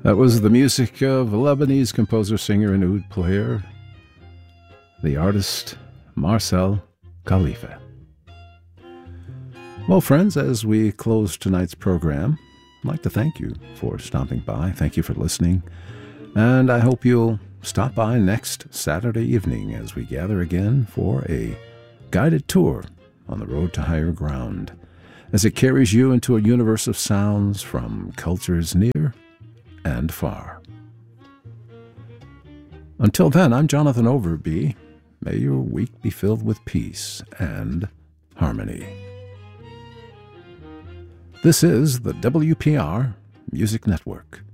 That was the music of Lebanese composer, singer, and oud player, the artist Marcel Khalifa. Well, friends, as we close tonight's program, I'd like to thank you for stopping by. Thank you for listening. And I hope you'll stop by next Saturday evening as we gather again for a guided tour on the road to higher ground, as it carries you into a universe of sounds from cultures near and far. Until then, I'm Jonathan Overby. May your week be filled with peace and harmony. This is the WPR Music Network.